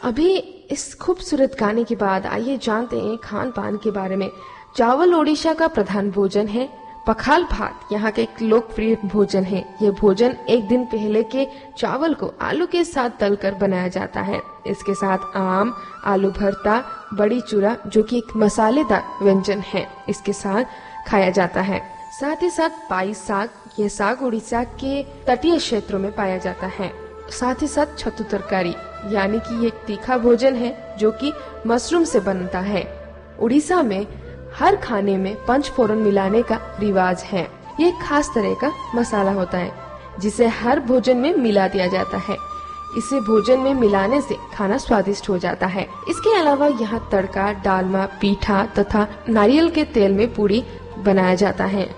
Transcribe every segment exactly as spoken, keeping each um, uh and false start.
अभी इस खूबसूरत गाने के बाद आइए जानते हैं खान पान के बारे में। चावल ओडिशा का प्रधान भोजन है। पखाल भात यहाँ का एक लोकप्रिय भोजन है। ये भोजन एक दिन पहले के चावल को आलू के साथ तलकर बनाया जाता है। इसके साथ आम, आलू भरता, बड़ी चूरा जो कि एक मसालेदार व्यंजन है, इसके साथ खाया जाता है। साथ ही साथ पाई साग, ये साग उड़ीसा के तटीय क्षेत्रों में पाया जाता है। साथ ही साथ छतु तरकारी यानी कि ये एक तीखा भोजन है जो कि मशरूम से बनता है। उड़ीसा में हर खाने में पंचफोरन मिलाने का रिवाज है। ये एक खास तरह का मसाला होता है जिसे हर भोजन में मिला दिया जाता है। इसे भोजन में मिलाने से खाना स्वादिष्ट हो जाता है। इसके अलावा यहाँ तड़का, डालमा, पीठा तथा नारियल के तेल में पूरी बनाया जाता है।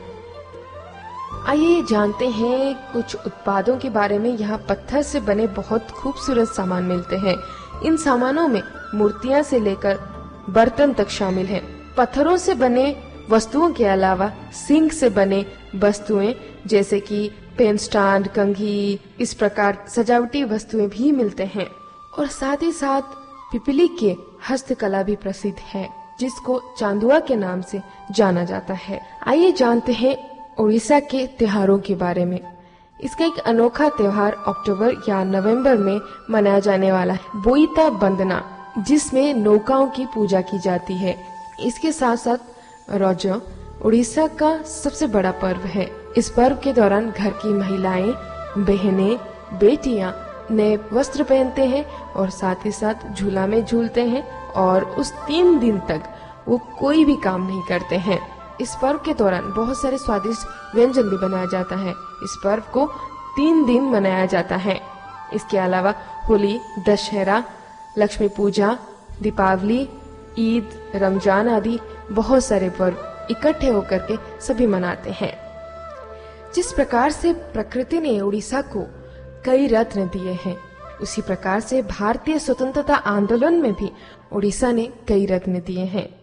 आइए जानते हैं कुछ उत्पादों के बारे में। यहाँ पत्थर से बने बहुत खूबसूरत सामान मिलते हैं। इन सामानों में मूर्तियाँ से लेकर बर्तन तक शामिल हैं। पत्थरों से बने वस्तुओं के अलावा सिंक से बने वस्तुएं जैसे कि पेन स्टैंड, कंघी, इस प्रकार सजावटी वस्तुएं भी मिलते हैं। और साथ ही साथ पिपली के हस्तकला भी प्रसिद्ध है जिसको चांदुआ के नाम से जाना जाता है। आइए जानते हैं उड़ीसा के त्योहारों के बारे में। इसका एक अनोखा त्योहार अक्टूबर या नवंबर में मनाया जाने वाला है, बोईता बंदना, जिसमें नौकाओं की पूजा की जाती है। इसके साथ साथ रजो उड़ीसा का सबसे बड़ा पर्व है। इस पर्व के दौरान घर की महिलाएं, बहनें, बेटियां नए वस्त्र पहनते हैं और साथ ही साथ झूला में झूलते हैं और उस तीन दिन तक वो कोई भी काम नहीं करते हैं। इस पर्व के दौरान बहुत सारे स्वादिष्ट व्यंजन भी बनाया जाता है। इस पर्व को तीन दिन मनाया जाता है। इसके अलावा होली, दशहरा, लक्ष्मी पूजा, दीपावली, ईद, रमजान आदि बहुत सारे पर्व इकट्ठे होकर के सभी मनाते हैं। जिस प्रकार से प्रकृति ने उड़ीसा को कई रत्न दिए हैं, उसी प्रकार से भारतीय स्वतंत्रता आंदोलन में भी उड़ीसा ने कई रत्न दिए हैं।